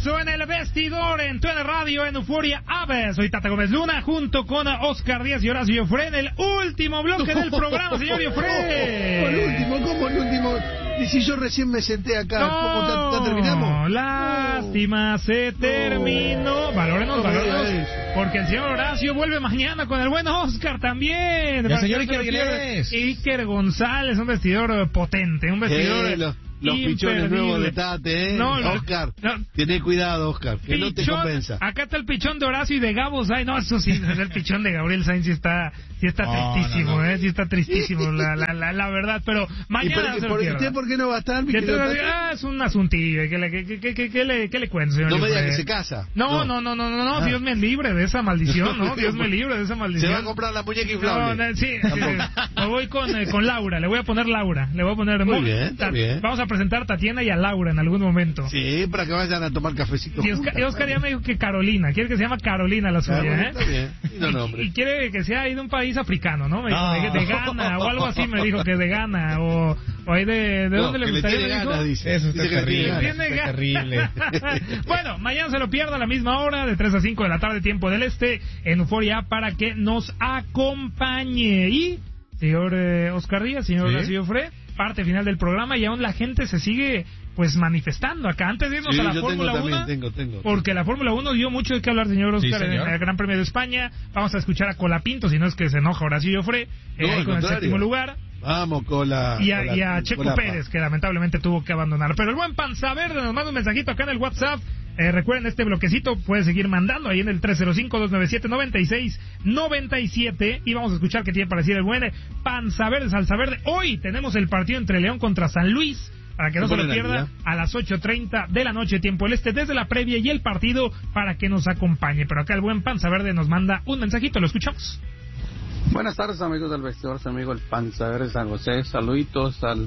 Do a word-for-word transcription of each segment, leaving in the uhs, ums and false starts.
regreso en el vestidor, en T N Radio, en Euforia Aves. Soy Tata Gómez Luna, junto con Oscar Díaz y Horacio Jofré, en el último bloque del programa, señor Jofré. ¿El último? ¿Cómo el último? Y si yo recién me senté acá, no, ¿cómo ya, ya terminamos? Lástima, no. se terminó. No. Valórenos, no, valórenos, porque el señor Horacio vuelve mañana con el buen Oscar también. El señor Iker González. Iker González, un vestidor potente, un vestidor... Eh, lo... Los pichones nuevos de Tate, ¿eh? No, no, Oscar, no. Tené cuidado, Oscar, que pichón, no te convenza. Acá está el pichón de Horacio y de Gabo Sainz. No, eso sí, el pichón de Gabriel Sainz sí está, sí está oh, tristísimo, no, no. ¿eh? Sí está tristísimo, la, la, la, la verdad. Pero mañana. ¿Y por, por, ¿Usted por qué no va a estar, mi querido Tate? Ah, es un asuntillo. ¿Qué le, qué, qué, qué, qué le, qué le cuento, señor? No me diga que se casa. No, no, no, no, no, no. Ah. Dios me libre de esa maldición, ¿no? Dios me libre de esa maldición. Se va a comprar la muñeca inflable. No, no, sí, sí, sí. Me voy con, eh, con Laura. Le voy a poner Laura. Le voy a poner. Muy bien, está bien. Vamos a presentar Tatiana y a Laura en algún momento. Sí, para que vayan a tomar cafecito. Y Oscar, y Oscar ya me dijo que Carolina, quiere que se llama Carolina la suya, claro, ¿eh? Está bien. Y, no, no, y, y quiere que sea ahí de un país africano, ¿no? Me dijo, no. de, de Ghana o algo así, me dijo que de Ghana o, o ahí de, ¿de no, dónde le gustaría? Le tiene ganas, dice. Eso está dice terrible. Tiene está terrible. Bueno, mañana se lo pierda a la misma hora, de tres a cinco de la tarde, tiempo del este, en Euforia, para que nos acompañe. Y, señor eh, Oscar Díaz, señor ¿Sí? Horacio Jofré, parte final del programa y aún la gente se sigue pues manifestando acá antes de irnos sí, a la Fórmula uno tengo, tengo. porque la Fórmula uno dio mucho de qué hablar, señor Oscar, sí, señor. en el Gran Premio de España. Vamos a escuchar a Colapinto, si no es que se enoja Horacio Jofré, no, eh, ahí con el séptimo lugar. Vamos, Cola. Y a, cola, y a Checo cola, Pérez, que lamentablemente tuvo que abandonar. Pero el buen Panza Verde nos manda un mensajito acá en el WhatsApp. Eh, recuerden, este bloquecito puede seguir mandando ahí en el tres cero cinco, dos nueve siete, nueve seis nueve siete. Y vamos a escuchar qué tiene para decir el buen Panza Verde, Salsa Verde. Hoy tenemos el partido entre León contra San Luis, para que no se lo pierda, a las ocho treinta de la noche, tiempo del este, desde la previa y el partido, para que nos acompañe. Pero acá el buen Panza Verde nos manda un mensajito, lo escuchamos. Buenas tardes, amigos del vestidor, su amigo el Panza Verde San José. Saluditos al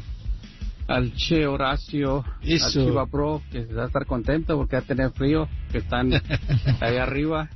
al Che Horacio, Eso. al Chiva Pro, que va a estar contento porque va a tener frío, que están ahí arriba.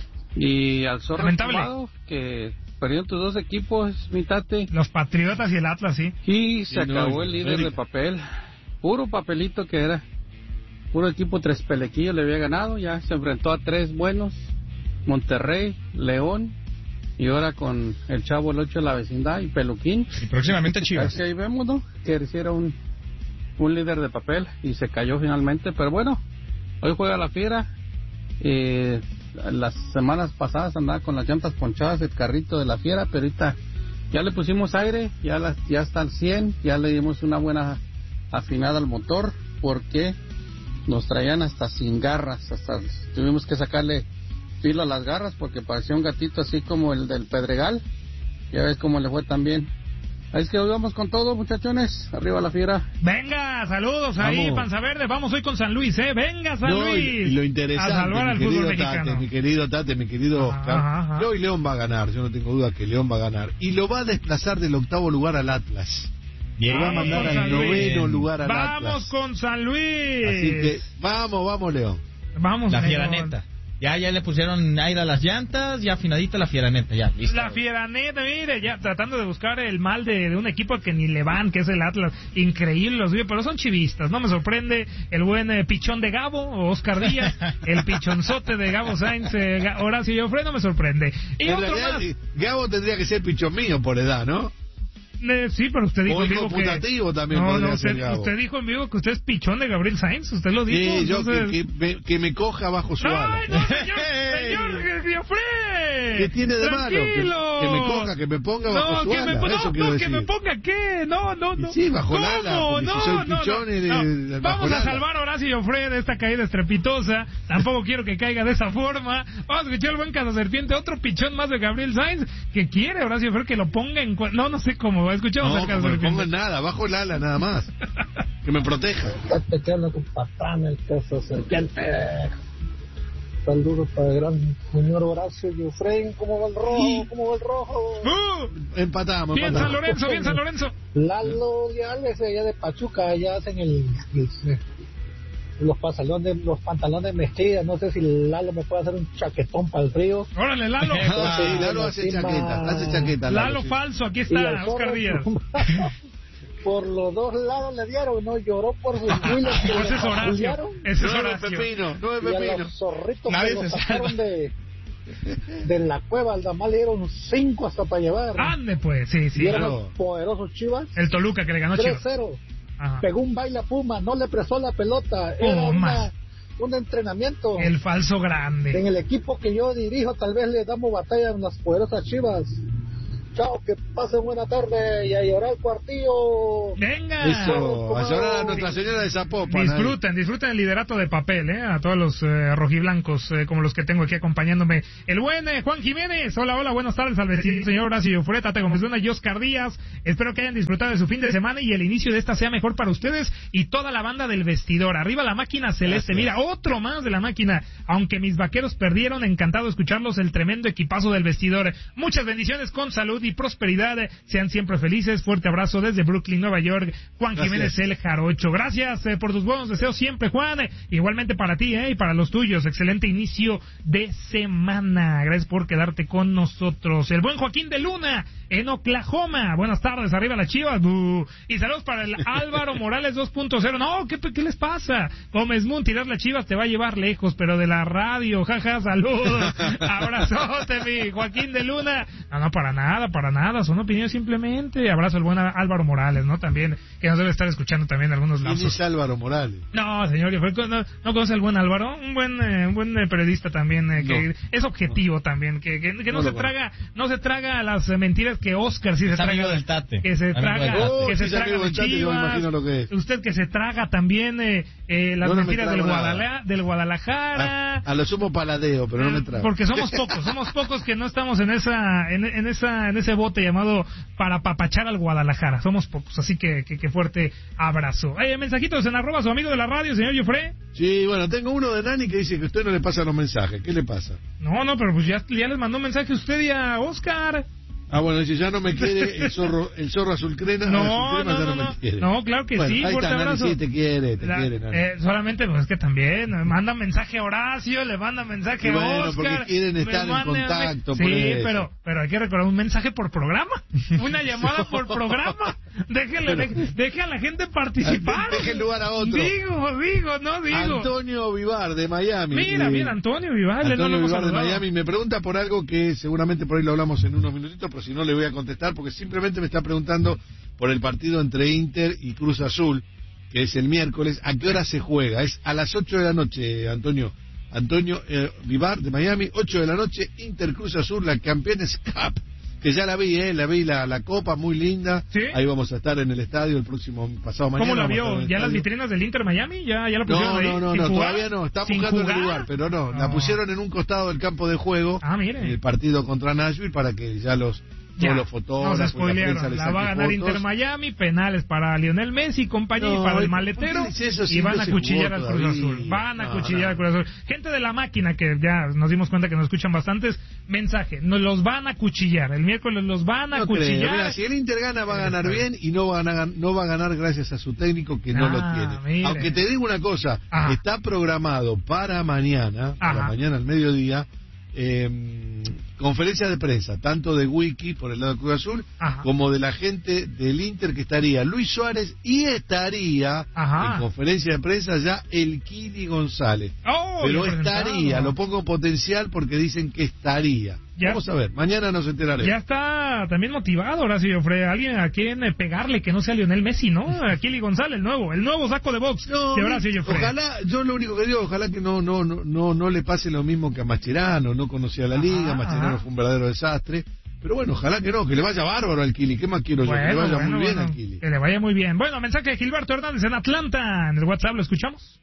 Y al Zorro Fumado, que perdieron tus dos equipos, mi tate. Los Patriotas y el Atlas, sí. Y se sí, acabó no, el líder América. de papel. Puro papelito que era. Puro equipo tres pelequillos le había ganado. Ya se enfrentó a tres buenos: Monterrey, León, y ahora con el Chavo el ocho de la vecindad y Peluquín. Y próximamente Chivas. Así ahí vemos, ¿no? Que hiciera un, un líder de papel y se cayó finalmente. Pero bueno, hoy juega la Fiera. Eh, las semanas pasadas andaba con las llantas ponchadas el carrito de la Fiera, pero ahorita ya le pusimos aire, ya, las, ya está al cien, ya le dimos una buena afinada al motor, porque nos traían hasta sin garras, hasta tuvimos que sacarle filo a las garras porque parecía un gatito así como el del Pedregal. Ya ves cómo le fue también. Es que hoy vamos con todo, muchachones. Arriba la Fiera. Venga, saludos ahí, Vamos. Panza Verde. Vamos hoy con San Luis, ¿eh? Venga, San No, Luis. y lo interesante, a salvar mi al fútbol querido mexicano. Tate, mi querido Tate, mi querido Ajá, Oscar. ajá, ajá. Que hoy León va a ganar, yo no tengo duda que León va a ganar. Y lo va a desplazar del octavo lugar al Atlas. Bien. Lo va a mandar Vamos, al San Luis. noveno lugar al Vamos Atlas. con San Luis. Así que vamos, vamos León. Vamos, La León. Fieraneta. Ya, ya le pusieron aire a las llantas, ya afinadita la Fieraneta, ya, listo. La Fieraneta, mire, ya tratando de buscar el mal de, de un equipo que ni le van, que es el Atlas. Increíble los videos, pero son chivistas. No me sorprende el buen eh, pichón de Gabo, Oscar Díaz, el pichonzote de Gabo Sainz, eh, Horacio Jofré, no me sorprende. Y En otro realidad, más. Gabo tendría que ser pichón mío por edad, ¿no? Eh, sí, pero usted dijo O en vivo que... computativo también No, podría no, ser usted, Gabo. usted dijo en vivo que usted es pichón de Gabriel Sainz, usted lo dijo. Sí, yo entonces... que, que, me, que me coja bajo su ala. ¡Ay, no, señor! ¡Señor Jofré! ¿Qué tiene de malo? Que, ¡Tranquilo! que me coja, que me ponga bajo no, su que ala. me, Eso no, quiero no, decir. que me ponga qué, no, no, no. Y sí, bajo ¿Cómo? el ala, porque no, si soy no, pichón no, y de- no. de- bajo Vamos el a ala. salvar a Horacio Jofré de esta caída estrepitosa. Tampoco quiero que caiga de esa forma. Vamos a escuchar al buen Cazaserpiente, otro pichón más de Gabriel Sainz, que quiere Horacio Jofré que lo ponga en... cua- No, no sé cómo. Escuchamos No, al que me Cazaserpiente. pongan nada, bajo el ala nada más. Que me proteja. Te queda tu patán, el queso serpiente. Saludos para el gran señor Horacio Jofré. ¿Cómo va el rojo? ¿Cómo va el rojo? ¡Uh! Empatamos, Bien empatamos. San Lorenzo, bien San Lorenzo. Lalo Leales, allá de Pachuca, allá hacen el, el- los pantalones, los pantalones mezclidas. No sé si Lalo me puede hacer un chaquetón para el frío. Órale, Lalo. Ah, sí, Lalo hace Encima- chaqueta, hace chaqueta. Lalo sí. falso, aquí Y está, al Oscar zorro Díaz. por los dos lados le dieron, no lloró por sus huilos que Ese le es Horacio. fastidiaron. Ese es Nueve Horacio. pepino, nueve Y a pepino. los zorritos Nadie que los se sacaron salva. de, de la cueva, al Damal le dieron cinco hasta para llevar. Ande pues, sí, sí. Y eran claro. los poderosos Chivas. El Toluca que le ganó tres Chivas. cero. Ajá. Pegó un baile a Puma, no le prestó la pelota. Era Oh, una, más. un entrenamiento. El falso En grande. el equipo que yo dirijo, tal vez le damos batalla en las poderosas Chivas. Chao, que pasen buena tarde y a llorar cuartillo. Venga. Eso, a llorar a Nuestra Señora de Zapopan. Disfruten, disfruten el liderato de papel, ¿eh? A todos los eh, rojiblancos, eh, como los que tengo aquí acompañándome. El buen eh, Juan Jiménez. Hola, hola, buenas tardes al vecino señor Horacio Freta, Gómez Luna y Oscar Díaz. Espero que hayan disfrutado de su fin de semana y el inicio de esta sea mejor para ustedes y toda la banda del vestidor. Arriba la máquina celeste. Gracias. Mira, otro más de la máquina. Aunque mis vaqueros perdieron, encantado de escucharlos, el tremendo equipazo del vestidor. Muchas bendiciones con salud y prosperidad. Sean siempre felices. Fuerte abrazo desde Brooklyn, Nueva York. Juan Gracias. Jiménez el Jarocho. Gracias eh, por tus buenos deseos siempre, Juan. Eh, igualmente para ti eh, y para los tuyos. Excelente inicio de semana. Gracias por quedarte con nosotros. El buen Joaquín de Luna en Oklahoma. Buenas tardes, arriba las Chivas. Buh. Y saludos para el Álvaro Morales dos punto cero. No, ¿qué, ¿qué les pasa? Gómez Moon, tirar las Chivas te va a llevar lejos, pero de la radio, jaja, saludos. Abrazote, mi Joaquín de Luna. No, no, para nada, para nada. Son opiniones simplemente. Abrazo al buen Álvaro Morales, ¿no? También, que nos debe estar escuchando también en algunos ¿Quién lapsos. es Álvaro Morales? No, señor, yo fue- no, no conoce al buen Álvaro, un buen eh, un buen eh, periodista también, eh, que No. es objetivo también, que, que, que no, No se lo traga, no se traga las eh, mentiras que Oscar sí se Es traga, amigo del Tate. que se Amigo traga, del Tate. Oh, que si se es traga amigo de del Tate, yo me Chivas, imagino lo que es. usted que se traga también eh, eh, las Yo no me mentiras del, trago nada. Guadalajara, del Guadalajara. A, a lo sumo paladeo, pero no me trago. Porque somos pocos, somos pocos que no estamos en esa, en, en esa, en ese bote llamado para papachar al Guadalajara. Somos pocos, así que, que, que fuerte abrazo. Eh, mensajitos en arroba su amigo de la radio, señor Jofre. Sí, bueno, tengo uno de Nani que dice que usted no le pasa los mensajes. ¿Qué le pasa? No, no, pero pues ya, ya les mandó un mensaje a usted y a Oscar. Ah, bueno, dice, ya no me quiere el zorro, el zorro azul crema, No, azul crema no, ya no, no, no. me quiere. No, claro que Bueno, sí, ahí fuerte está, Nani, abrazo. sí, te quiere, te La- quiere, Nani. eh, solamente, pues es que también, me manda mensaje a Horacio, le manda mensaje Y a bueno, Oscar. porque quieren me estar en manda- contacto, Sí, por eso. pero, pero hay que recordar un mensaje por programa, una llamada por programa. Déjenle, Pero- deje, deje a la gente participar. Deje el lugar a otro. Digo, digo, no digo. Antonio Vivar de Miami. Mira, Eh, mira, Antonio Vivar, Antonio no lo hemos Vivar de saludado. Miami me pregunta por algo que seguramente por ahí lo hablamos en unos minutitos, pero si no le voy a contestar porque simplemente me está preguntando por el partido entre Inter y Cruz Azul, que es el miércoles. ¿A qué hora se juega? Es a las ocho de la noche, Antonio. Antonio eh, Vivar de Miami, ocho de la noche, Inter Cruz Azul, la Campeones Cup, que ya la vi, eh, la vi la, la copa, muy linda. ¿Sí? Ahí vamos a estar en el estadio el próximo pasado mañana. ¿Cómo la vamos a estar vio? en el ¿Ya las estadio. vitrinas del Inter Miami? ¿Ya, ya la pusieron No, ahí? no, no, ¿Sin no, jugar? todavía no, está ¿Sin buscando el jugar? lugar, pero no, la No. pusieron en un costado del campo de juego, Ah, mire. en el partido contra Nashville, para que ya los, Ya, todos los nos fotógrafos, la spoilearon. prensa les La va a saque ganar fotos. Inter Miami, penales para Lionel Messi y compañía, No, y para el ¿por maletero, qué dice eso si y van no a se cuchillar jugó al Cruz todavía? Azul. Van a No, cuchillar no. al Cruz Azul. Gente de la máquina, que ya nos dimos cuenta que nos escuchan bastantes, mensaje, nos los van a cuchillar. El miércoles los van a No creo, cuchillar. mira, si el Inter gana va a ganar bien y no va a ganar, no va a ganar gracias a su técnico que no Ah, lo tiene. mire. Aunque te digo una cosa, Ajá. está programado para mañana, para Ajá. mañana al mediodía, eh, conferencia de prensa, tanto de Wiki por el lado de Cruz Azul, Ajá. como de la gente del Inter, que estaría Luis Suárez y estaría Ajá. en conferencia de prensa ya el Kili González. Oh, Pero ya estaría, presentado. lo pongo en potencial porque dicen que estaría. Ya- Vamos a ver, mañana nos enteraremos. Ya está también motivado Horacio Jofre, alguien a quien eh, pegarle que no sea Lionel Messi, ¿no? Akili González, el nuevo, el nuevo saco de box No, de Horacio Jofre. ojalá, yo lo único que digo, ojalá que no no no no, no le pase lo mismo que a Mascherano, no conocía la liga, Ajá, Mascherano ajá. fue un verdadero desastre, pero bueno, ojalá que no, que le vaya bárbaro al Kili, ¿qué más quiero yo? Que le vaya bueno, muy bien bueno, al Kili. que le vaya muy bien. Bueno, mensaje de Gilberto Hernández en Atlanta, en el WhatsApp, ¿lo escuchamos?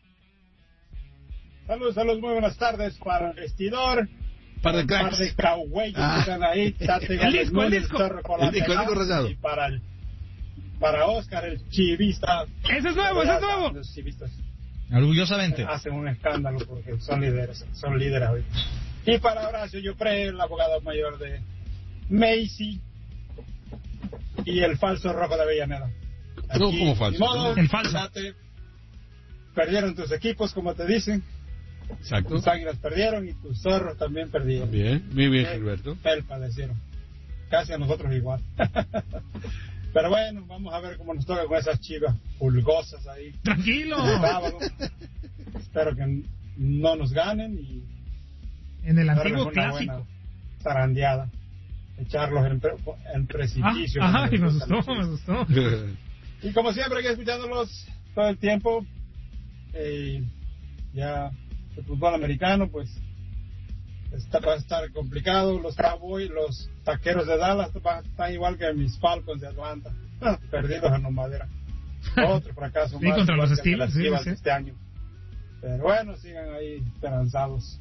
Saludos, saludos, muy buenas tardes para el vestidor. Par de Un par cracks. de cagüeyes Ah. que están ahí. Tate El disco, el Gómez, disco. Zorro con El la disco, el disco pegada. rayado. Y para el, para Oscar, el chivista. Ese es nuevo, ese es nuevo. Los chivistas Orgullosamente. hacen un escándalo porque son líderes, son líderes hoy. Y para Horacio Jofre, el abogado mayor de Macy y el falso rojo de Avellaneda. No, Aquí, ¿cómo falso? ni modo, El falso. Tate, perdieron tus equipos, como te dicen. Exacto. Tus águilas perdieron y tus zorros también perdieron. Bien, muy bien, Eh, Gilberto. Pelpa, decieron. Casi a nosotros igual. Pero bueno, vamos a ver cómo nos toca con esas Chivas pulgosas ahí. Tranquilo. Espero que no nos ganen y en el darles antiguo una clásico. buena zarandeada. Echarlos en, pre- en precipicio. Ah, ay, me asustó, me asustó. Y como siempre, aquí escuchándolos todo el tiempo, eh, ya el fútbol americano, pues está, va a estar complicado. Los Cowboys, los Taqueros de Dallas va- están igual que mis Falcons de Atlanta, perdidos en la madera. Otro fracaso Sí, más contra igual los que Steelers, las sí, Chivas sí. este año. Pero bueno, sigan ahí esperanzados.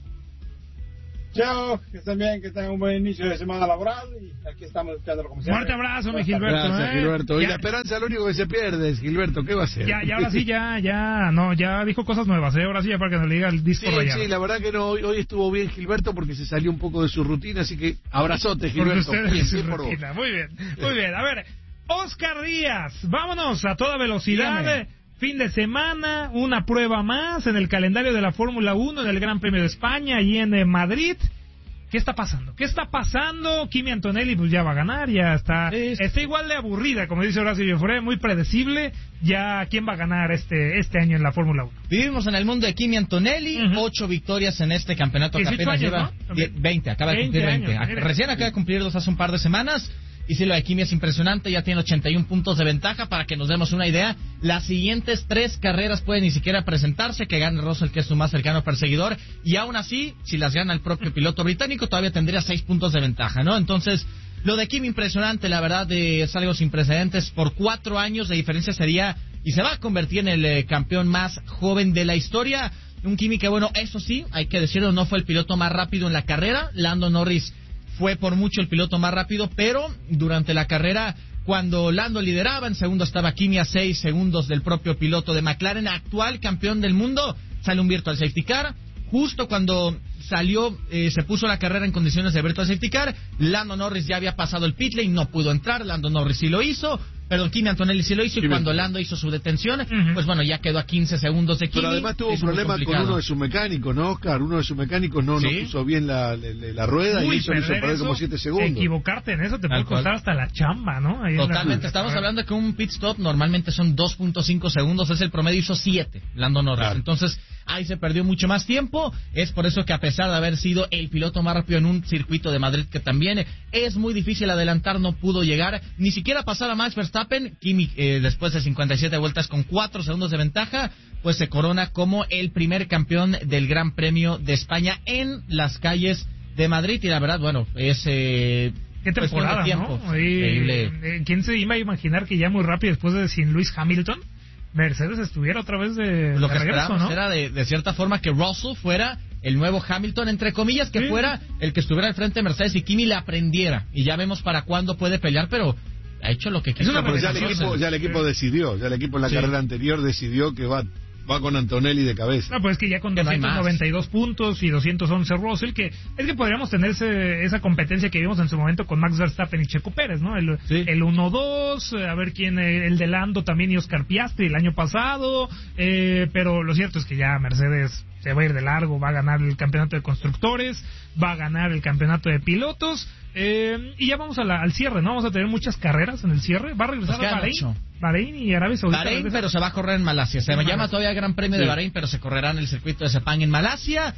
Chao, que estén bien, que tengan un buen inicio de semana laboral y aquí estamos escuchándolo como siempre. Fuerte abrazo, mi Gilberto. Gracias, ¿eh? Gilberto. Y Ya- la esperanza lo único que se pierde es, Gilberto, ¿qué va a hacer? Ya, ya, ahora sí, ya, ya, no, ya dijo cosas nuevas, ¿eh? Ahora sí, ya para que nos le diga el disco Sí, rayado. sí, la verdad que no, hoy, hoy estuvo bien Gilberto porque se salió un poco de su rutina, así que abrazote, Porque Gilberto. ustedes Bien, su bien por vos. rutina. Muy bien, muy bien. A ver, Oscar Díaz, vámonos a toda velocidad. Dígame. Fin de semana, una prueba más en el calendario de la Fórmula uno, en el Gran Premio de España, y en eh, Madrid. ¿Qué está pasando? ¿Qué está pasando? Kimi Antonelli pues ya va a ganar, ya está Es- está igual de aburrida, como dice Horacio Joffre, muy predecible. Ya, ¿quién va a ganar este este año en la Fórmula uno? Vivimos en el mundo de Kimi Antonelli, Ujú. ocho victorias en este campeonato que dieciocho apenas años, lleva ¿no? die- veinte, acaba de veinte cumplir veinte. años, Ac- mire. Recién acaba de cumplir dos hace un par de semanas. Y si lo de Kimi es impresionante, ya tiene ochenta y uno puntos de ventaja. Para que nos demos una idea, las siguientes tres carreras pueden ni siquiera presentarse, que gane Russell, que es su más cercano perseguidor, y aún así, si las gana el propio piloto británico, todavía tendría seis puntos de ventaja, ¿no? Entonces, lo de Kimi impresionante, la verdad, de, es algo sin precedentes. Por cuatro años de diferencia sería, y se va a convertir en el eh, campeón más joven de la historia. Un Kimi que, bueno, eso sí, hay que decirlo, no fue el piloto más rápido en la carrera. Lando Norris fue por mucho el piloto más rápido, pero durante la carrera, cuando Lando lideraba, en segundo estaba Kimi a seis segundos del propio piloto de McLaren, actual campeón del mundo, sale un virtual safety car. Justo cuando salió, eh, se puso la carrera en condiciones de virtual safety car, Lando Norris ya había pasado el pit lane, no pudo entrar, Lando Norris sí lo hizo, pero Kimi Antonelli sí lo hizo, y Kimi. cuando Lando hizo su detención, Ujú. pues bueno, ya quedó a quince segundos de Kimi. Pero además tuvo un Es muy problema con complicado. uno de sus mecánicos, ¿no, Oscar? Uno de sus mecánicos no, no Sí. puso bien la, la, la rueda Uy, y eso le hizo perder perder eso, como siete segundos. Equivocarte en eso te puede Tal cual. costar hasta la chamba, ¿no? Ahí en la- Totalmente, estamos hablando que un pit stop normalmente son dos punto cinco segundos, es el promedio, hizo siete, Lando Norris. Claro. Entonces, ahí se perdió mucho más tiempo. Es por eso que, a pesar de haber sido el piloto más rápido en un circuito de Madrid, que también es muy difícil adelantar, no pudo llegar ni siquiera a pasar a Max Verstappen. Kimi, eh, después de cincuenta y siete vueltas con cuatro segundos de ventaja, pues se corona como el primer campeón del Gran Premio de España en las calles de Madrid. Y la verdad, bueno, es eh, Qué cuestión de temporada, tiempo. ¿no? Ahí, Increíble. eh, ¿Quién se iba a imaginar que ya muy rápido, después de sin Lewis Hamilton, Mercedes estuviera otra vez de, Lo de que regreso, esperábamos ¿no? era de, de cierta forma que Russell fuera el nuevo Hamilton, entre comillas, que Sí. fuera el que estuviera al frente de Mercedes y Kimi le aprendiera. Y ya vemos para cuándo puede pelear, pero ha hecho lo que quiso. una Pero ya el Russell. equipo, ya el equipo decidió, ya el equipo en la Sí. carrera anterior decidió que va, va con Antonelli de cabeza. No, pues es que ya con Que no hay doscientos noventa y dos puntos y doscientos once Russell, que es que podríamos tener ese- esa competencia que vimos en su momento con Max Verstappen y Checo Pérez, ¿no? El, Sí. el uno dos, a ver quién, eh, el de Lando también y Oscar Piastri el año pasado, eh, pero lo cierto es que ya Mercedes se va a ir de largo, va a ganar el campeonato de constructores, va a ganar el campeonato de pilotos, eh, y ya vamos a la- al cierre, ¿no? Vamos a tener muchas carreras en el cierre, va a regresar Nos quedan a Bahrein, ocho. Bahrein y Arabia Saudita. Bahrein, regresa. pero se va a correr en Malasia. Se En llama Malasia. todavía Gran Premio de Sí. Bahrein, pero se correrá en el circuito de Sepang en Malasia.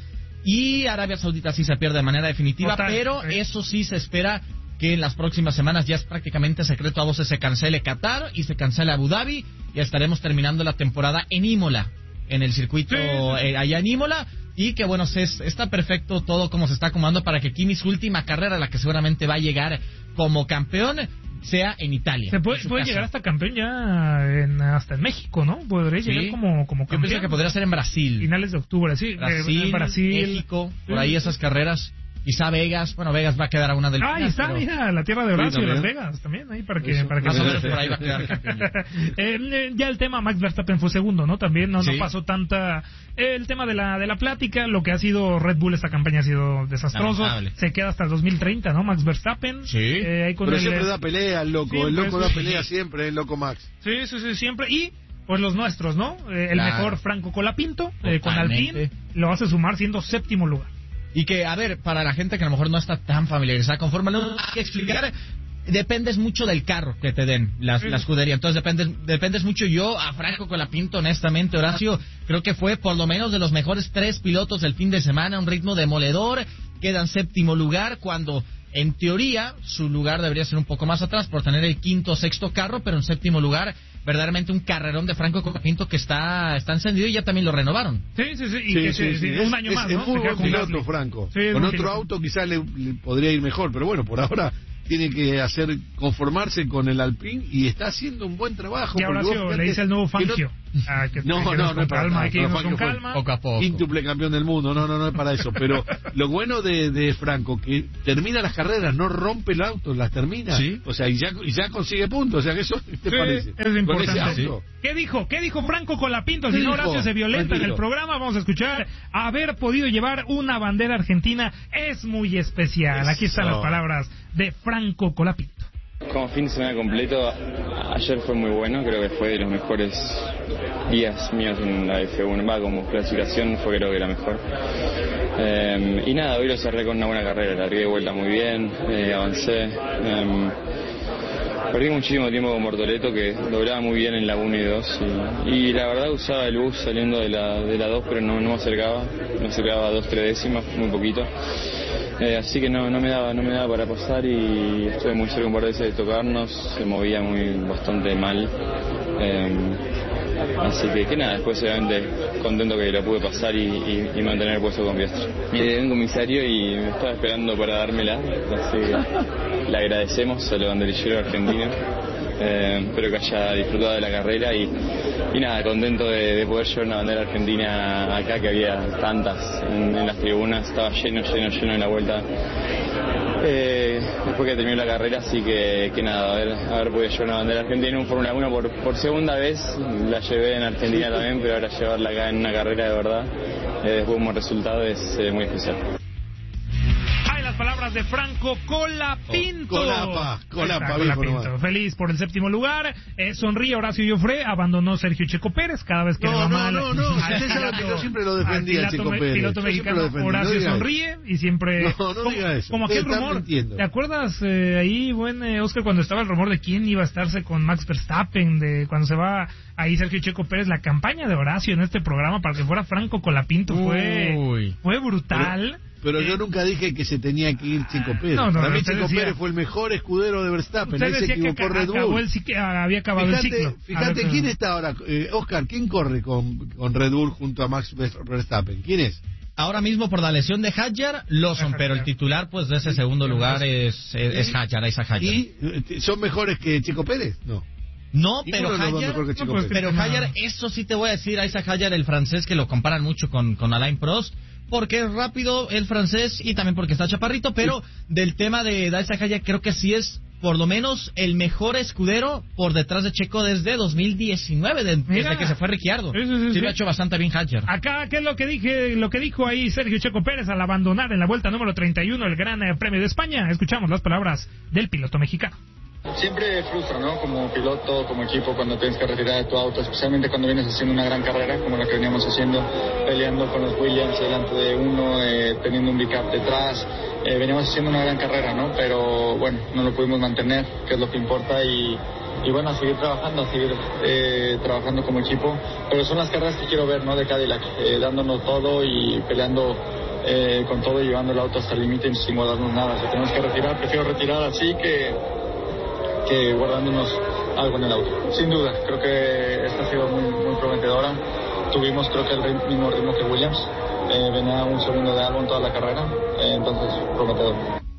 Y Arabia Saudita sí se pierde de manera definitiva, Total, pero sí. eso sí se espera que en las próximas semanas, ya es prácticamente secreto a voces, se cancele Qatar y se cancele Abu Dhabi. Ya estaremos terminando la temporada en Imola, en el circuito Sí, sí, sí. eh, allá en Imola. Y que bueno, se, está perfecto todo como se está acomodando para que Kimi, su última carrera, la que seguramente va a llegar como campeón, sea en Italia. Se puede, en su puede casa. llegar hasta campeón ya en, hasta en México, ¿no? Podría Sí. llegar como, como Yo campeón. pienso que podría ser en Brasil. Finales de octubre, sí. Brasil, Eh, Brasil. México, por Sí. ahí esas carreras. Quizá Vegas, bueno, Vegas va a quedar a una del Ah, ahí está, mira, la tierra de Horacio, Sí, Las también. Vegas, también, ahí para que, Eso. para que Más o se- menos por ahí va a quedar campeón. Eh, eh, ya el tema Max Verstappen fue segundo, ¿no? También no, Sí. no pasó tanta eh, el tema de la de la plática, lo que ha sido Red Bull esta campaña ha sido desastroso. Lamentable. Se queda hasta el dos mil treinta, ¿no? Max Verstappen. Sí. Eh, ahí con Pero el- siempre da pelea el loco, el Siempre, loco sí. da pelea siempre, el loco Max. Sí, sí, sí, siempre. Y pues los nuestros, ¿no? Eh, el Claro. mejor Franco Colapinto eh, con Totalmente. Alpine lo hace sumar siendo séptimo lugar. Y que, a ver, para la gente que a lo mejor no está tan familiarizada con Fórmula uno, hay que explicar dependes mucho del carro que te den la, la escudería, entonces dependes, dependes mucho. Yo a Franco Colapinto, honestamente, Horacio, creo que fue por lo menos de los mejores tres pilotos del fin de semana, un ritmo demoledor, queda en séptimo lugar cuando en teoría su lugar debería ser un poco más atrás por tener el quinto o sexto carro, pero en séptimo lugar verdaderamente un carrerón de Franco Colapinto que está, está encendido y ya también lo renovaron. Sí, sí, sí, y Sí, que sí, se- sí. sí, un Es- año es- más, es ¿no? muy Se queda buen con piloto, Gasly. Franco. Sí, es Con buen otro piloto. auto quizás le, le podría ir mejor, pero bueno, por ahora tiene que hacer conformarse con el Alpine y está haciendo un buen trabajo. Y ahora porque sí, vos le fíjate dice el nuevo que no- Fangio. Ah, que- No, que no, irnos no con es para calma, tanto, hay que no, irnos con Fangio fue calma. Poco a poco. Quíntuple campeón del mundo, no, no, no es para eso. Pero lo bueno de, de Franco, que termina las carreras, no rompe el auto, las termina. Sí. O sea, y ya, y ya consigue puntos. O sea, que eso te Sí, parece. es Con ese importante. auto. ¿Qué dijo? ¿Qué dijo Franco Colapinto? ¿Qué Si no, dijo? Horacio se violenta en el Tranquilo. programa. Vamos a escuchar. Haber podido llevar una bandera argentina es muy especial. Aquí están Eso. las palabras de Franco Colapinto. Como fin de semana completo, a- ayer fue muy bueno, creo que fue de los mejores días míos en la F uno, va, como clasificación fue creo que la mejor. Eh, y nada, hoy lo cerré con una buena carrera, largué de vuelta muy bien, eh, avancé. eh, Perdí muchísimo tiempo con Bortoleto, que doblaba muy bien en la uno y dos. Y, y la verdad usaba el bus saliendo de la, de la dos, pero no, no me acercaba. Me acercaba a dos, tres décimas, muy poquito. Eh, así que no, no me daba no me daba para pasar y estuve muy cerca un par de veces de tocarnos. Se movía muy bastante mal. Eh, así que, que nada, después obviamente contento que lo pude pasar y, y, y mantener el puesto con Piastri. Y llegué un comisario y me estaba esperando para dármela, así que le agradecemos al banderillero argentino. Eh, espero que haya disfrutado de la carrera y, y nada, contento de, de poder llevar una bandera argentina acá, que había tantas en, en las tribunas, estaba lleno, lleno, lleno en la vuelta. Eh, después que terminó la carrera, así que, que nada, a ver, a ver podido llevar una bandera argentina en un Fórmula uno por, por segunda vez, la llevé en Argentina también, pero ahora llevarla acá en una carrera de verdad, eh, después como resultado es eh, muy especial. Hay las palabras de Franco Colapinto. Oh, Colapa, Colapa, Está, viejo Colapinto. nomás. Feliz por el séptimo lugar. Eh, sonríe Horacio Joffre. Abandonó Sergio Checo Pérez cada vez que No, le va no, mal. no, no, al usted sabe piloto- que yo siempre lo defendía, al al Checo piloto, Pérez. piloto Yo siempre mexicano lo defendí, no Horacio diga sonríe y siempre... No, no como, diga eso. como Usted aquel está rumor. mintiendo. ¿Te acuerdas eh, ahí, buen eh, Oscar, cuando estaba el rumor de quién iba a estarse con Max Verstappen, de cuando se va ahí Sergio Checo Pérez? La campaña de Horacio en este programa para que fuera Franco Colapinto fue, Uy. fue brutal. Pero Eh, yo nunca dije que se tenía que ir Checo Pérez. No, no, Para mí usted Checo decía- Pérez fue el mejor escudero de Verstappen. Usted Ahí se decía que equivocó aca- Red acabó Bull. el cic- había acabado Fíjate, el ciclo. fíjate A ver, quién está ahora, eh, Oscar, ¿quién corre con, con Red Bull junto a Max Verstappen? ¿Quién es? Ahora mismo por la lesión de Hadjar, Lawson, pero el titular pues de ese segundo lugar es, es, es Hadjar, Isaac Hadjar. ¿Y eh, son mejores que Checo Pérez? No. No, Ninguno pero de los dos Hadjar, mejor que Checo no, pues, Pérez. pero No. Hadjar, eso sí te voy a decir, Isaac Hadjar, el francés, que lo comparan mucho con, con Alain Prost, porque es rápido el francés y también porque está chaparrito, pero del tema de, de Isaac Hadjar creo que sí es por lo menos el mejor escudero por detrás de Checo desde dos mil diecinueve, de- Mira. desde que se fue Ricciardo. Sí, sí, sí, Sí, sí. lo ha hecho bastante bien Hadjar. Acá, ¿qué es lo que dije, lo que dijo ahí Sergio Checo Pérez al abandonar en la vuelta número treinta y uno el Gran eh, Premio de España? Escuchamos las palabras del piloto mexicano. Siempre frustra, ¿no? Como piloto, como equipo, cuando tienes que retirar de tu auto, especialmente cuando vienes haciendo una gran carrera, como la que veníamos haciendo, peleando con los Williams delante de uno, eh, teniendo un backup detrás. Eh, veníamos haciendo una gran carrera, ¿no? Pero bueno, no lo pudimos mantener, que es lo que importa, y, y bueno, a seguir trabajando, a seguir eh, trabajando como equipo. Pero son las carreras que quiero ver, ¿no? De Cadillac, eh, dándonos todo y peleando eh, con todo y llevando el auto hasta el límite sin guardarnos nada. Si tenemos que retirar, prefiero retirar así que que guardándonos algo en el auto. Sin duda, creo que esta ha sido muy, muy prometedora. Tuvimos creo que el rit- mismo ritmo que Williams. Eh, venía un segundo de algo en toda la carrera, eh, entonces prometedor.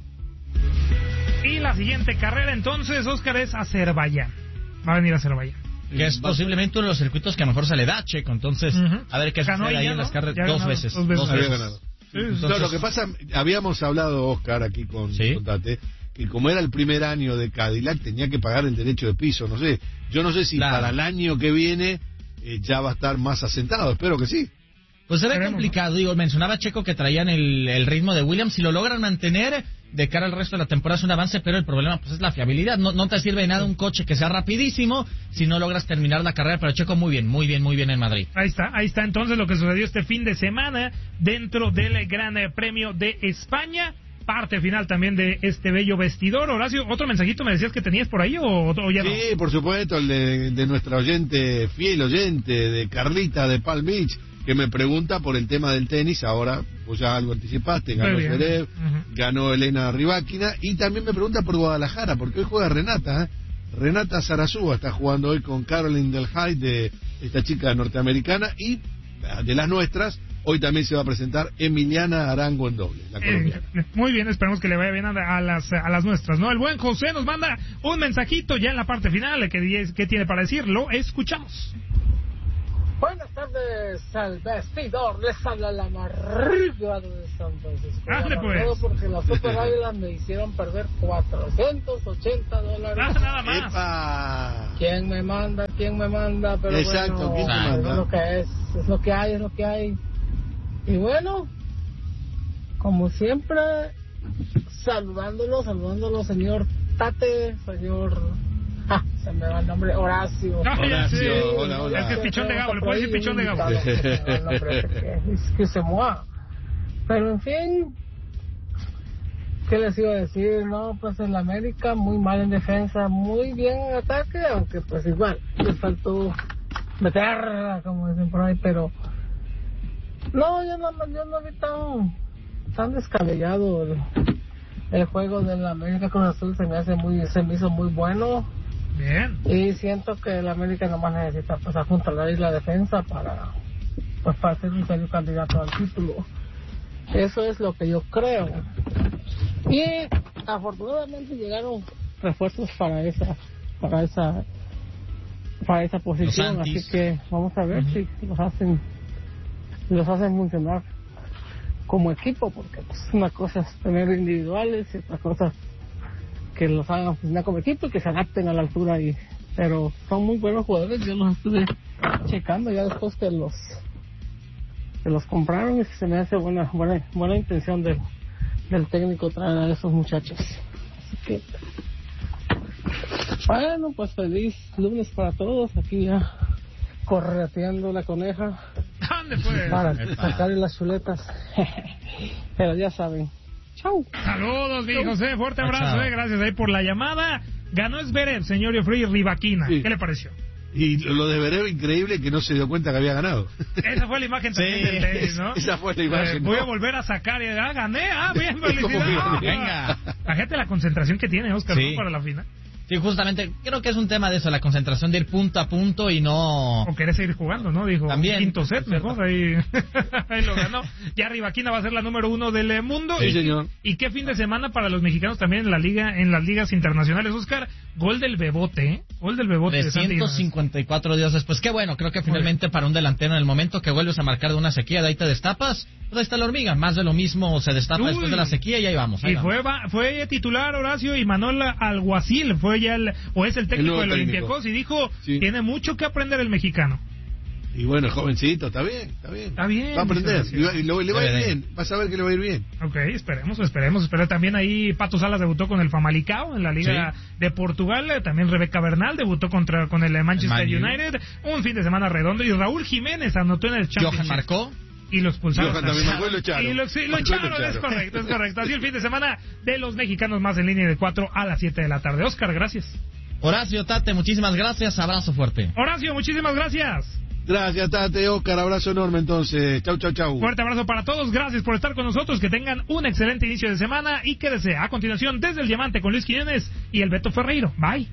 Y la siguiente carrera entonces, Oscar, es Azerbaiyán. Va a venir a Azerbaiyán. Que es posiblemente uno de los circuitos que mejor se le da a Checo, entonces Ujú. a ver qué Ganó sucede ahí ahí ya, en ¿no? las carreras. Ya ha Dos ganado veces, dos veces. dos Había veces. ganado. Entonces- No, lo que pasa, habíamos hablado, Oscar, aquí con, ¿Sí? con Tate, que como era el primer año de Cadillac, tenía que pagar el derecho de piso. No sé, yo no sé si Claro. para el año que viene eh, ya va a estar más asentado. Espero que sí. Pues se ve Esperemos, complicado, digo, mencionaba Checo que traían el, el ritmo de Williams, si lo logran mantener de cara al resto de la temporada es un avance, pero el problema pues es la fiabilidad, no, no te sirve de nada un coche que sea rapidísimo si no logras terminar la carrera, pero Checo muy bien, muy bien, muy bien en Madrid. Ahí está, ahí está entonces lo que sucedió este fin de semana dentro del Gran eh, Premio de España. parte final también de este bello vestidor. Horacio, ¿otro mensajito me decías que tenías por ahí o, o ya no? Sí, por supuesto, el de, de nuestra oyente, fiel oyente, de Carlita de Palm Beach, que me pregunta por el tema del tenis. Ahora, vos ya algo anticipaste, ganó Zverev, uh-huh. ganó Elena Rybakina, y también me pregunta por Guadalajara, porque hoy juega Renata, ¿eh? Renata Zarazúa está jugando hoy con Caroline Del High, de esta chica norteamericana, y de las nuestras, hoy también se va a presentar Emiliana Arango en doble, la colombiana. Eh, muy bien, esperemos que le vaya bien a, a las a las nuestras, ¿no? El buen José nos manda un mensajito ya en la parte final, que, que tiene para decir, lo escuchamos. Buenas tardes al vestidor, les habla la Marriga de San Francisco. Hazle pues. Todo porque las Super Águilas me hicieron perder cuatrocientos ochenta dólares. Ah, nada más. ¡Epa! ¿Quién me manda? ¿Quién me manda? Pero exacto, bueno, ¿quién te manda? Es lo que es, es lo que hay, es lo que hay. Y bueno, como siempre, saludándolo, saludándolo, señor Tate, señor... Ah, se me va el nombre, Horacio. No, Horacio, sí. hola, hola. Es que es pichón de Gabo, le puedo decir pichón de Gabo. Es que se mueva. Pero en fin, ¿qué les iba a decir? No, pues en la América, muy mal en defensa, muy bien en ataque, aunque pues igual, les faltó meter, como dicen por ahí, pero... No, yo no, yo no vi tan, tan descabellado el, el juego de la América con Azul, se me hace muy, se me hizo muy bueno. Bien. Y siento que el América nomás necesita pues apuntalar ahí la defensa para pues para ser un serio candidato al título. Eso es lo que yo creo. Y afortunadamente llegaron refuerzos para esa para esa para esa posición, así que vamos a ver uh-huh. si los hacen los hacen funcionar como equipo, porque pues, una cosa es tener individuales y otra cosa que los hagan funcionar como equipo y que se adapten a la altura. Y pero son muy buenos jugadores, yo los estuve checando ya después que los que los compraron, y se me hace buena buena buena intención del, del técnico traer a esos muchachos. Así que bueno, pues feliz lunes para todos, aquí ya correteando la coneja. ¿Dónde fue? Para sacarle las chuletas. Pero ya saben. Chau. Saludos, mi José. Fuerte abrazo, eh. Gracias ahí por la llamada. Ganó Zverev, señor Yofri Rybakina. Sí. ¿Qué le pareció? Y lo de Zverev, increíble que no se dio cuenta que había ganado. Esa fue la imagen también sí. del tenis, ¿no? Esa fue la imagen. Eh, voy ¿no? a volver a sacar y ah, gané. Ah, bien, felicidades. Venga. La gente, la concentración que tiene, Oscar, sí. ¿no? Para la final. Sí, justamente, creo que es un tema de eso, la concentración de ir punto a punto y no... O querer seguir jugando, ¿no? Dijo, también, quinto set, mejor, ahí, ahí lo ganó. Ya Rybakina va a ser la número uno del mundo. Sí, y, señor. Y qué fin de semana para los mexicanos también en la liga, en las ligas internacionales. Oscar, gol del Bebote, ¿eh? Gol del Bebote. trescientos cincuenta y cuatro días después. Qué bueno, creo que finalmente para un delantero en el momento que vuelves a marcar de una sequía, de ahí te destapas, pues ahí está la hormiga. Más de lo mismo se destapa Uy. después de la sequía y ahí vamos. Ahí y vamos. Fue, va, fue titular Horacio y Manuel Alguacil, fue ya el, o es el técnico del Olympiacos, y dijo, sí. tiene mucho que aprender el mexicano. Y bueno, jovencito, está bien, está bien. Está bien. Va a aprender, y, va, y lo, le va a ir bien, vas a ver que le va a ir bien. Ok, esperemos, esperemos, esperemos. También ahí Pato Salas debutó con el Famalicão en la Liga sí. de Portugal, también Rebeca Bernal debutó contra con el Manchester Man United, un fin de semana redondo, y Raúl Jiménez anotó en el Championship. Johan marcó. Y los expulsaron. Johan también marcó y lo echaron. Y lo, sí, lo echaron, lo echaron, es correcto, es correcto. Así el fin de semana de los mexicanos más en línea de cuatro a las siete de la tarde. Oscar, gracias. Horacio, Tate, muchísimas gracias, abrazo fuerte. Horacio, muchísimas gracias. Gracias, Tate, Oscar, abrazo enorme entonces. Chau, chau, chau. Fuerte abrazo para todos, gracias por estar con nosotros, que tengan un excelente inicio de semana y quédese a continuación desde el Diamante con Luis Quiñones y el Beto Ferreiro. Bye.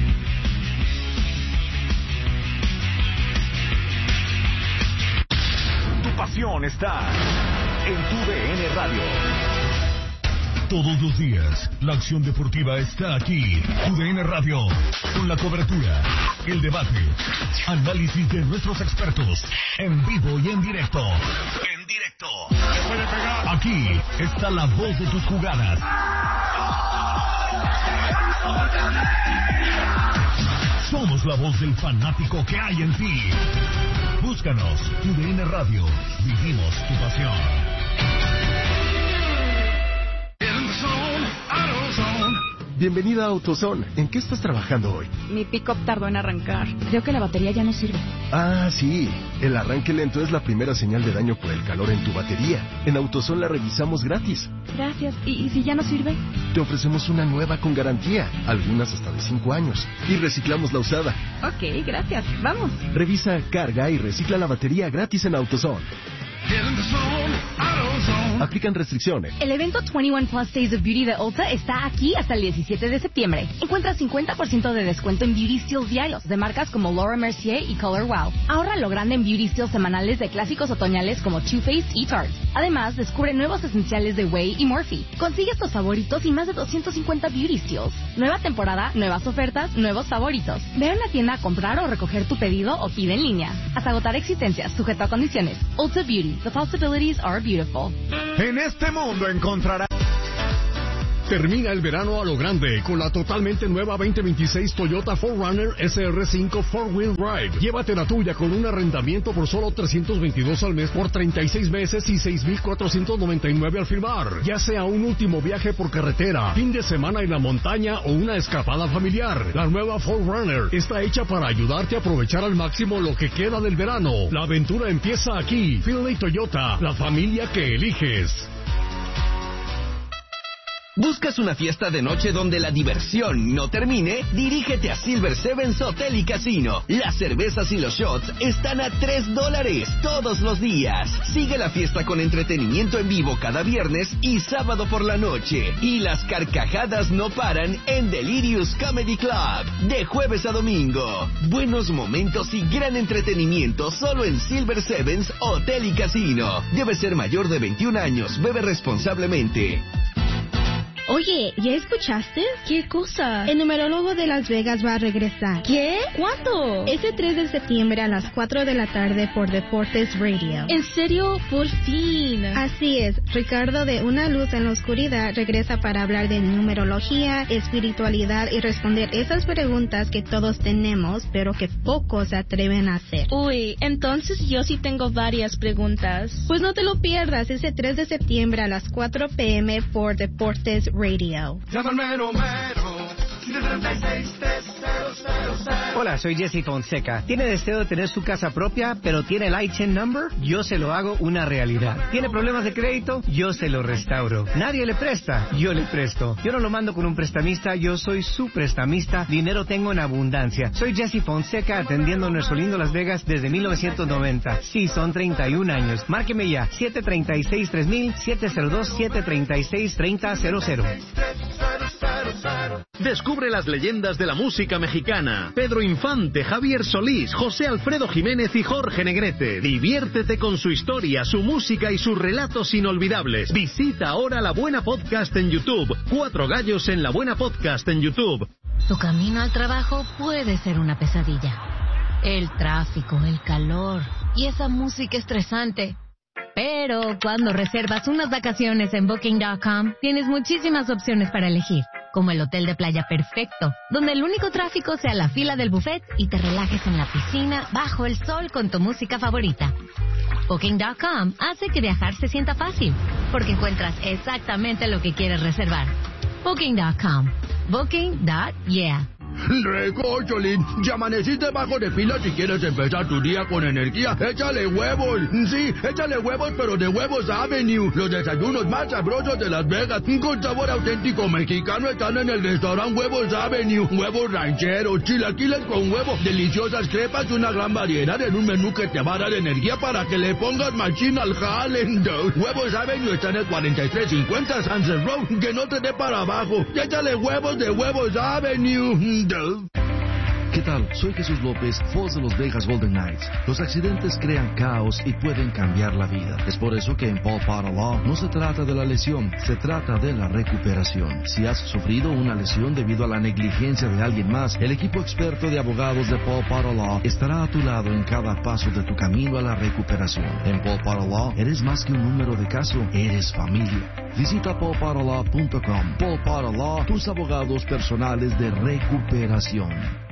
Tu pasión está en tu D N Radio. Todos los días, la acción deportiva está aquí. Tu D N Radio, con la cobertura, el debate, análisis de nuestros expertos, en vivo y en directo. En directo. Aquí está la voz de tus jugadas. Somos la voz del fanático que hay en ti. Búscanos, Tu D N Radio. Vivimos tu pasión. Bienvenida a AutoZone. ¿En qué estás trabajando hoy? Mi pick-up tardó en arrancar. Creo que la batería ya no sirve. Ah, sí. El arranque lento es la primera señal de daño por el calor en tu batería. En AutoZone la revisamos gratis. Gracias. ¿Y, y si ya no sirve? Te ofrecemos una nueva con garantía, algunas hasta de cinco años. Y reciclamos la usada. Ok, gracias. Vamos. Revisa, carga y recicla la batería gratis en AutoZone. Aplican restricciones. El evento veintiuno Plus Days of Beauty de Ulta está aquí hasta el diecisiete de septiembre. Encuentra cincuenta por ciento de descuento en Beauty Steals diarios de marcas como Laura Mercier y Color Wow. Ahorra lo grande en Beauty Steals semanales de clásicos otoñales como Too Faced y Tarte. Además, descubre nuevos esenciales de Way y Morphe. Consigue estos favoritos y más de doscientos cincuenta Beauty Steals. Nueva temporada, nuevas ofertas, nuevos favoritos. Ve a una tienda a comprar o recoger tu pedido o pide en línea. Hasta agotar existencias, sujeto a condiciones. Ulta Beauty. The possibilities are beautiful. En este mundo encontrarás... Termina el verano a lo grande con la totalmente nueva veinte veintiséis Toyota cuatro runner S R cinco cuatro wheel Drive. Llévate la tuya con un arrendamiento por solo trescientos veintidós al mes por treinta y seis meses y seis mil cuatrocientos noventa y nueve al firmar. Ya sea un último viaje por carretera, fin de semana en la montaña o una escapada familiar. La nueva cuatro runner está hecha para ayudarte a aprovechar al máximo lo que queda del verano. La aventura empieza aquí. Finley Toyota, la familia que eliges. ¿Buscas una fiesta de noche donde la diversión no termine? Dirígete a Silver Sevens Hotel y Casino. Las cervezas y los shots están a tres dólares todos los días. Sigue la fiesta con entretenimiento en vivo cada viernes y sábado por la noche. Y las carcajadas no paran en Delirious Comedy Club. De jueves a domingo. Buenos momentos y gran entretenimiento solo en Silver Sevens Hotel y Casino. Debe ser mayor de veintiún años. Bebe responsablemente. Oye, ¿ya escuchaste? ¿Qué cosa? El numerólogo de Las Vegas va a regresar. ¿Qué? ¿Cuándo? Ese tres de septiembre a las cuatro de la tarde por Deportes Radio. ¿En serio? Por fin. Así es. Ricardo de Una Luz en la Oscuridad regresa para hablar de numerología, espiritualidad y responder esas preguntas que todos tenemos, pero que pocos se atreven a hacer. Uy, entonces yo sí tengo varias preguntas. Pues no te lo pierdas ese tres de septiembre a las cuatro p m por Deportes Radio. Hola, soy Jesse Fonseca. ¿Tiene deseo de tener su casa propia, pero tiene el I T I N number? Yo se lo hago una realidad. ¿Tiene problemas de crédito? Yo se lo restauro. Nadie le presta, yo le presto. Yo no lo mando con un prestamista, yo soy su prestamista. Dinero tengo en abundancia. Soy Jesse Fonseca atendiendo nuestro lindo Las Vegas desde mil novecientos noventa. Sí, son treinta y un años. Márqueme ya, siete tres seis tres mil, siete cero dos, siete tres seis, tres cero cero cero. Descubre las leyendas de la música mexicana. Pedro Infante, Javier Solís, José Alfredo Jiménez y Jorge Negrete. Diviértete con su historia, su música y sus relatos inolvidables. Visita ahora La Buena Podcast en YouTube. Cuatro gallos en La Buena Podcast en YouTube. Tu camino al trabajo puede ser una pesadilla. El tráfico, el calor y esa música estresante. Pero cuando reservas unas vacaciones en Booking punto com, tienes muchísimas opciones para elegir, como el hotel de playa perfecto, donde el único tráfico sea la fila del buffet y te relajes en la piscina, bajo el sol con tu música favorita. Booking punto com hace que viajar se sienta fácil, porque encuentras exactamente lo que quieres reservar. Booking punto com. Booking. Yeah. Recocholín, ya amaneciste bajo de pila si quieres empezar tu día con energía. Échale huevos, sí, échale huevos, pero de Huevos Avenue. Los desayunos más sabrosos de Las Vegas, con sabor auténtico mexicano, están en el restaurante Huevos Avenue. Huevos rancheros, chilaquiles con huevo, deliciosas crepas y una gran variedad en un menú que te va a dar energía para que le pongas machín al jale. Huevos Avenue está en el cuarenta y tres cincuenta Sunset Road, que no te dé para abajo. Échale huevos de Huevos Avenue. ¿Qué tal? Soy Jesús López, voz de los Vegas Golden Knights. Los accidentes crean caos y pueden cambiar la vida. Es por eso que en Paul Potter Law no se trata de la lesión, se trata de la recuperación. Si has sufrido una lesión debido a la negligencia de alguien más, el equipo experto de abogados de Paul Potter Law estará a tu lado en cada paso de tu camino a la recuperación. En Paul Potter Law eres más que un número de caso, eres familia. Visita paul potter law punto com. Paul Potter Law, tus abogados personales de recuperación.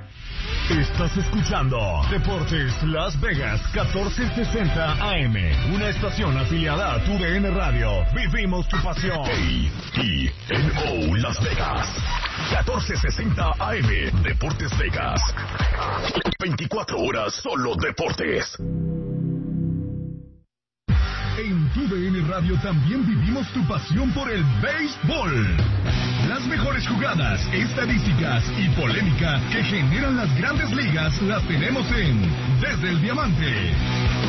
Estás escuchando Deportes Las Vegas catorce sesenta A M, una estación afiliada a tu D N Radio. Vivimos tu pasión. A T N O Las Vegas. catorce sesenta A M, Deportes Vegas. veinticuatro horas solo deportes. En tu D N Radio también vivimos tu pasión por el béisbol. Las mejores jugadas, estadísticas y polémica que generan las grandes ligas las tenemos en Desde el Diamante.